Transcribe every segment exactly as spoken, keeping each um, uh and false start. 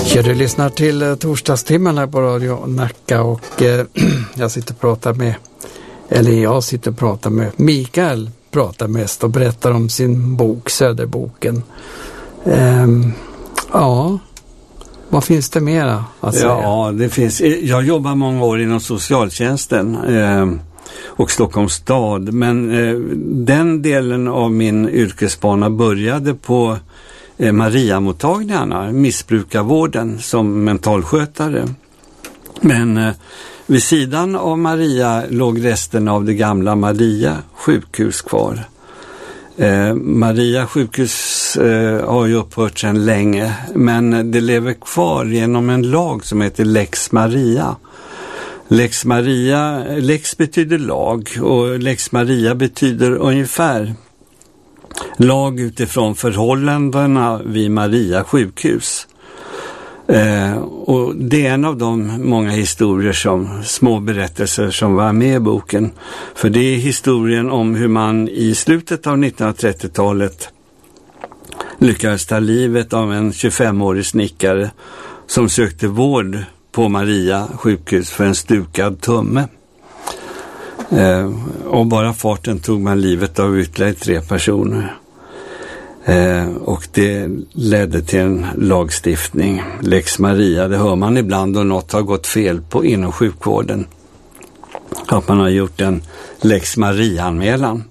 Ja, du lyssnar till eh, torsdagstimmen här på Radio Nacka och eh, jag sitter och pratar med, eller jag sitter och pratar med Mikael, pratar mest och berättar om sin bok, Söderboken. Ehm, ja, vad finns det mera att säga? Ja, det finns. Jag jobbar många år inom socialtjänsten eh, och Stockholms stad, men eh, den delen av min yrkesbana började på eh, Maria-mottagningarna, missbrukarvården som mentalskötare. Men eh, vid sidan av Maria låg resten av det gamla Maria sjukhus kvar. Eh, Maria sjukhus eh, har ju upphört sedan länge, men det lever kvar genom en lag som heter Lex Maria. Lex Maria, Lex betyder lag och Lex Maria betyder ungefär lag utifrån förhållandena vid Maria sjukhus. Eh, och det är en av de många historier som, små berättelser som var med i boken. För det är historien om hur man i slutet av nittonhundratrettiotalet lyckades ta livet av en tjugofemårig snickare som sökte vård på Maria sjukhus för en stukad tumme. Eh, och bara farten tog man livet av ytterligare tre personer. Eh, och det ledde till en lagstiftning, Lex Maria. Det hör man ibland då något har gått fel på inom sjukvården. Att man har gjort en Lex Maria-anmälan.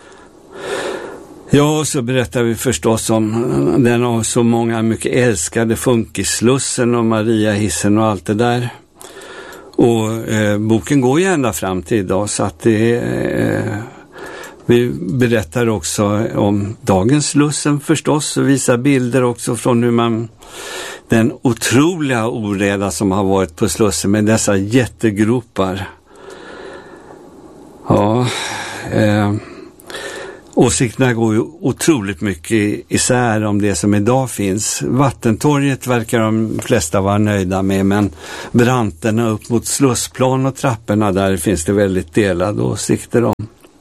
Ja, så berättar vi förstås om den av så många mycket älskade Funkisslussen och Maria-hissen och allt det där. Och eh, boken går ju ända fram till idag, så att det är... Eh, vi berättar också om dagens Slussen förstås och visar bilder också från hur man, den otroliga oreda som har varit på Slussen med dessa jättegropar. Ja, eh, åsikterna går ju otroligt mycket isär om det som idag finns. Vattentorget verkar de flesta vara nöjda med, men branterna upp mot Slussplan och trapporna där finns det väldigt delade åsikter om.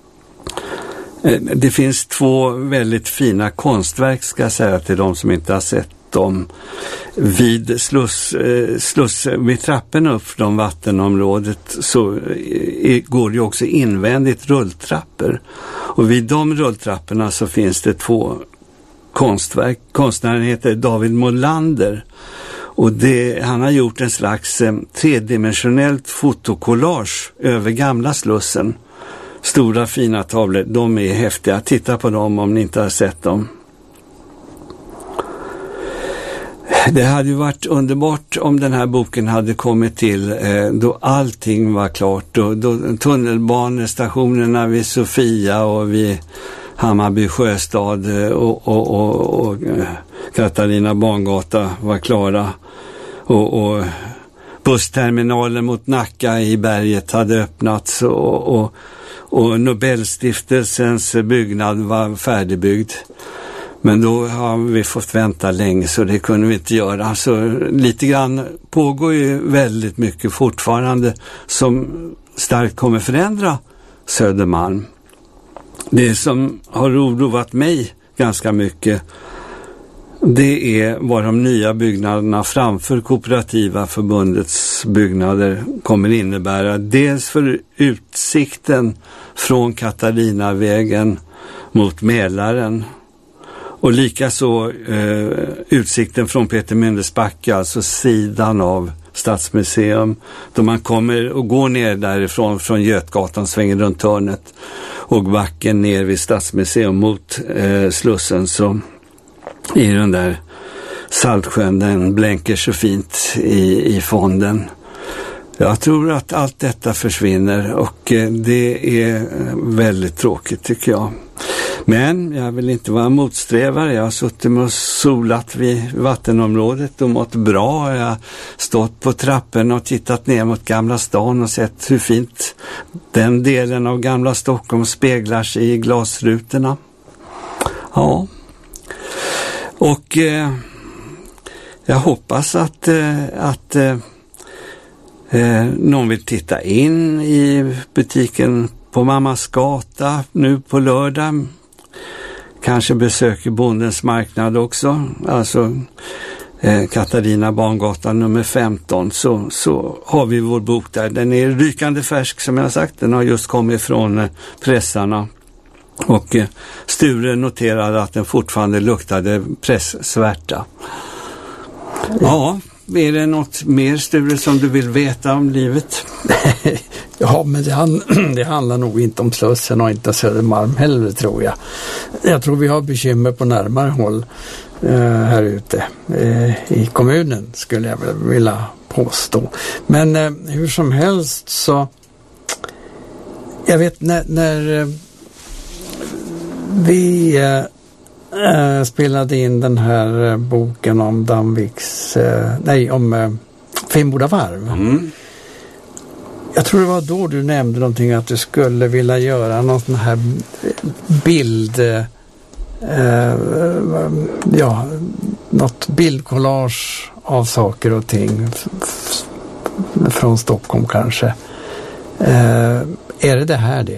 Det finns två väldigt fina konstverk, ska jag säga till de som inte har sett dem. Vid, sluss, sluss, vid trappen upp från vattenområdet så går det också invändigt rulltrappor. Och vid de rulltrapporna så finns det två konstverk. Konstnären heter David Molander. Och det, han har gjort en slags eh, tredimensionellt fotokollage över gamla Slussen. Stora fina tavlor, de är häftiga. Titta på dem om ni inte har sett dem. Det hade ju varit underbart om den här boken hade kommit till eh, då allting var klart. Då, då tunnelbanestationerna vid Sofia och vid Hammarby sjöstad och, och, och, och Katarina Bangata var klara. Och, och bussterminalen mot Nacka i berget hade öppnats och, och Och Nobelstiftelsens byggnad var färdigbyggd. Men då har vi fått vänta länge, så det kunde vi inte göra. Alltså, lite grann pågår ju väldigt mycket fortfarande som starkt kommer förändra Södermalm. Det som har oroat mig ganska mycket, det är vad de nya byggnaderna framför Kooperativa förbundets byggnader kommer innebära. Dels för utsikten från Katarinavägen mot Mälaren och likaså eh, utsikten från Peter Myndesbacka, alltså sidan av Stadsmuseum. Då man kommer och går ner därifrån från Götgatan, svänger runt hörnet och backen ner vid Stadsmuseum mot eh, Slussen, så i den där Saltsjön, den blänker så fint i, i fonden. Jag tror att allt detta försvinner och eh, det är väldigt tråkigt, tycker jag. Men jag vill inte vara motsträvare. Jag har suttit med och solat vid vattenområdet och mått bra. Jag har stått på trappen och tittat ner mot Gamla stan och sett hur fint den delen av Gamla Stockholm speglar sig i glasrutorna. Ja. Och eh, jag hoppas att, eh, att eh, någon vill titta in i butiken på Mammas gata nu på lördag. Kanske besöker Bondens marknad också. Alltså eh, Katarina Bangatan nummer femton, så, så har vi vår bok där. Den är rykande färsk som jag sagt, den har just kommit från eh, pressarna. Och eh, Sture noterade att den fortfarande luktade presssvärta. Ja, är det något mer, Sture, som du vill veta om livet? Ja, men det, hand, det handlar nog inte om Slussen och inte Södermalm heller, tror jag. Jag tror vi har bekymmer på närmare håll eh, här ute eh, i kommunen, skulle jag vilja påstå. Men eh, hur som helst så, jag vet när, när eh, vi eh, spelade in den här eh, boken om Danviks, eh, nej om eh, Finnboda varv. Mm. Jag tror det var då du nämnde någonting att du skulle vilja göra någon sån här bild, eh, ja, något bildkollage av saker och ting f- från Stockholm kanske. Eh, är det det här det?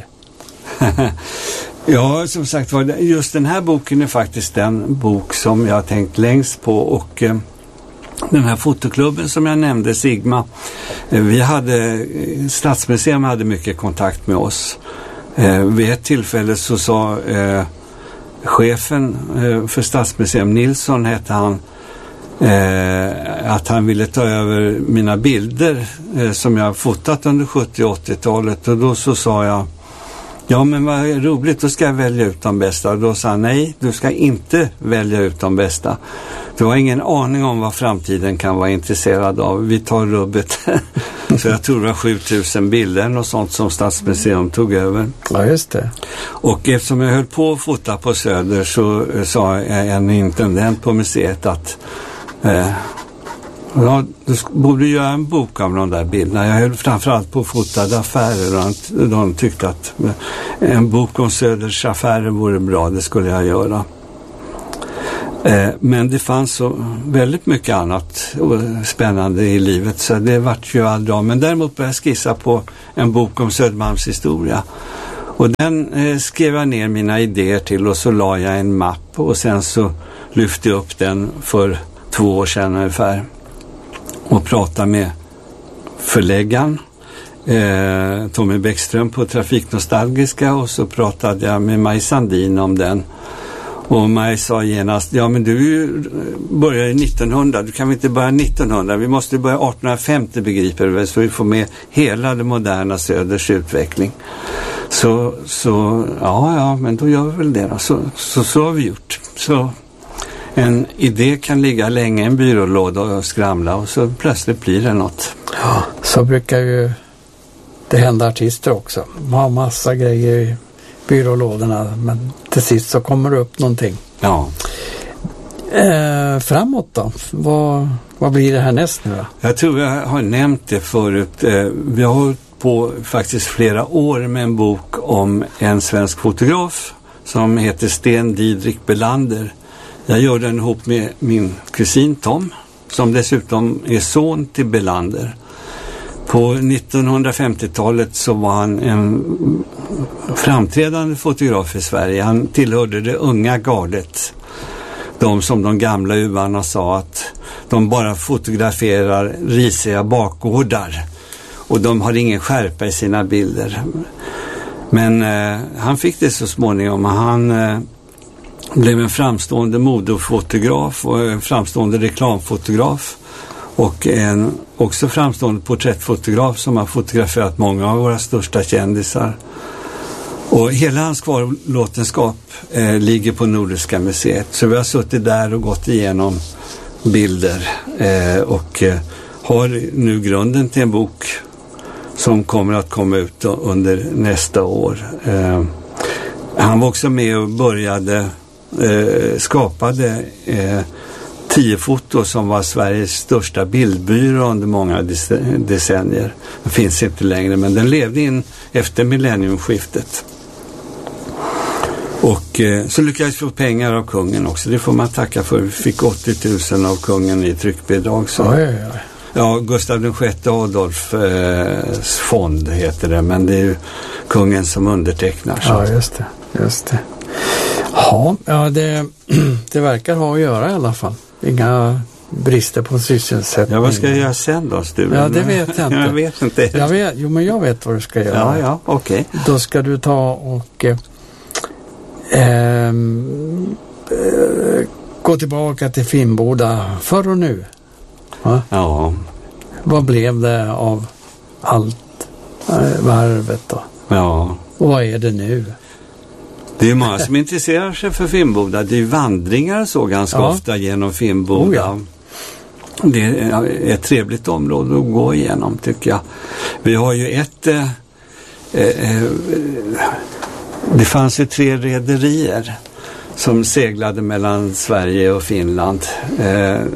Ja, som sagt var, just den här boken är faktiskt den bok som jag har tänkt längst på, och eh, den här fotoklubben som jag nämnde, Sigma, eh, vi hade, Stadsmuseum hade mycket kontakt med oss. Eh, vid ett tillfälle så sa eh, chefen eh, för Stadsmuseum, Nilsson hette han, eh, att han ville ta över mina bilder eh, som jag fotat under sjuttio- och åttiotalet, och då så sa jag, ja men vad roligt, då ska jag välja ut de bästa. Och då sa han, nej, du ska inte välja ut de bästa. Du har ingen aning om vad framtiden kan vara intresserad av. Vi tar rubbet. Så jag tror det var sjutusen bilder och sånt som Stadsmuseum tog över. Ja, just det. Och eftersom jag höll på att fota på Söder så sa en intendent på museet att eh, ja, du borde göra en bok av de där bilderna. Jag höll framförallt på fotade affärer, och de tyckte att en bok om Söders affärer vore bra, det skulle jag göra. Men det fanns så väldigt mycket annat spännande i livet, så det vart ju aldrig av. Men däremot började jag skissa på en bok om Södermalms historia. Och den eh, skrev jag ner mina idéer till, och så la jag en mapp, och sen så lyfte jag upp den för två år sedan ungefär och pratade med förläggaren eh, Tommy Bäckström på Trafiknostalgiska, och så pratade jag med Maj Sandin om den. Och Maj sa genast, ja men du börjar nittonhundra, du kan väl inte börja nittonhundra, vi måste börja artonhundrafemtio, begriper du väl, så vi får med hela det moderna Söders utveckling. Så, så ja, ja, men då gör vi väl det då. Så, så, så har vi gjort. Så en idé kan ligga länge i en byrålåda och skramla, och så plötsligt blir det något. Ja, så brukar ju det hända artister också. De har massa grejer i byrålådorna, men till sist så kommer det upp någonting. Ja. Eh, framåt då? Vad, vad blir det här näst nu då? Jag tror jag har nämnt det förut. Eh, vi har hållit på faktiskt flera år med en bok om en svensk fotograf som heter Sten Didrik Belander. Jag gör den ihop med min kusin Tom, som dessutom är son till Belander. På nittonhundrafemtiotalet så var han en framträdande fotograf i Sverige. Han tillhörde det unga gardet. De som de gamla uvarna sa att de bara fotograferar risiga bakgårdar. Och de har ingen skärpa i sina bilder. Men eh, han fick det så småningom. Han eh, blev en framstående modefotograf och en framstående reklamfotograf. Och en också framstående porträttfotograf som har fotograferat många av våra största kändisar. Och hela hans kvarlåtenskap eh, ligger på Nordiska museet. Så vi har suttit där och gått igenom bilder. Eh, och eh, har nu grunden till en bok som kommer att komma ut då, under nästa år. Eh, han var också med och började, eh, skapade eh, tio foto som var Sveriges största bildbyrå under många decennier. Den finns inte längre, men den levde in efter millenniumskiftet. Och eh, så lyckades vi få pengar av kungen också. Det får man tacka för. Vi fick åttio tusen av kungen i tryckbidrag. Så. Oj, oj, oj. Ja, Gustav den sjätte Adolfs eh, fond heter det, men det är ju kungen som undertecknar. Så. Ja, just det. Just det. Ja, ja det, det verkar ha att göra i alla fall. Inga brister på sysselsättning. Ja, vad ska jag göra sen då, Sture? Ja, det vet jag inte. Jag vet inte. Jag vet, jo, men jag vet vad du ska göra. Ja, ja, okej. Okay. Då ska du ta och eh, eh, gå tillbaka till Finnboda förr och nu. Va? Ja. Vad blev det av allt eh, varvet då? Ja. Och vad är det nu? Det är många som intresserar sig för Finnboda. Det är vandringar så ganska ja. ofta genom Finnboda. Oh ja. Det är ett trevligt område att gå igenom, tycker jag. Vi har ju ett... Eh, eh, det fanns ju tre rederier som seglade mellan Sverige och Finland. Eh, eh,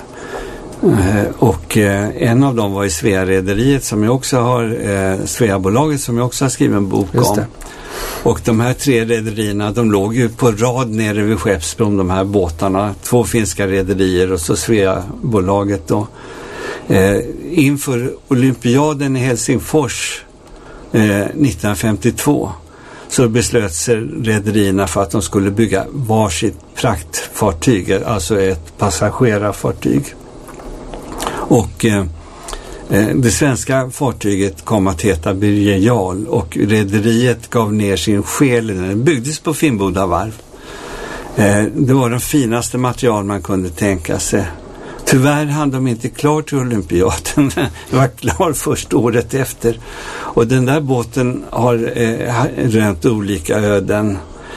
och eh, en av dem var i Svea-rederiet som jag också har... Eh, Svea-bolaget som jag också har skrivit en bok Just om. det. Och de här tre rederierna, de låg ju på rad nere vid Skeppsbron, de här båtarna. Två finska rederier och så Svea-bolaget då. Eh, inför olympiaden i Helsingfors eh, nittonhundrafemtiotvå så beslöt sig rederierna för att de skulle bygga varsitt praktfartyg, alltså ett passagerarfartyg. Och... Eh, Det svenska fartyget kom att heta Birger Jarl och rederiet gav ner sin själ. Den byggdes på Finnboda varv. Det var den finaste material man kunde tänka sig. Tyvärr hann de inte klar till olympiaden. Det var klar först året efter. Och den där båten har rönt olika öden.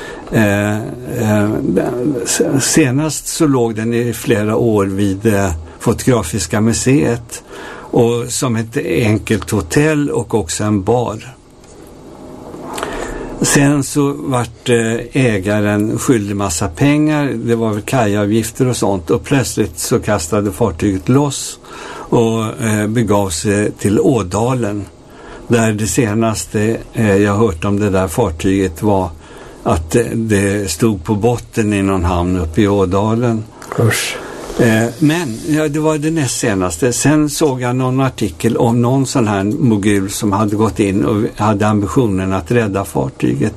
Senast så låg den i flera år vid Fotografiska museet. Och som ett enkelt hotell och också en bar. Sen så vart ägaren skyldig massa pengar. Det var väl kajavgifter och sånt. Och plötsligt så kastade fartyget loss och begav sig till Ådalen. Där det senaste jag hört om det där fartyget var att det stod på botten i någon hamn uppe i Ådalen. Usch. Men ja, det var det näst senaste. Sen såg jag någon artikel om någon sån här mogul som hade gått in och hade ambitionen att rädda fartyget.